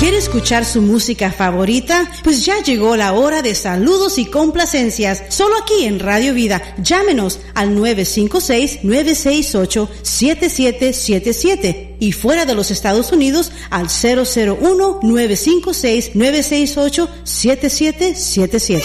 ¿Quiere escuchar su música favorita? Pues ya llegó la hora de saludos y complacencias. Solo aquí en Radio Vida. Llámenos al 956-968-7777 y fuera de los Estados Unidos al 001-956-968-7777.